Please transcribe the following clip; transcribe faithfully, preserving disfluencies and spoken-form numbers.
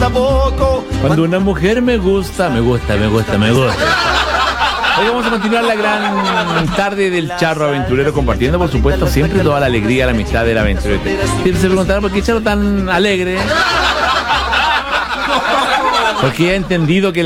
Cuando una mujer me gusta, me gusta, me gusta, me gusta. Hoy vamos a continuar la gran tarde del Charro Aventurero, compartiendo, por supuesto, siempre toda la alegría, la amistad del aventurero. Si se preguntarán por qué Charro tan alegre, porque he entendido que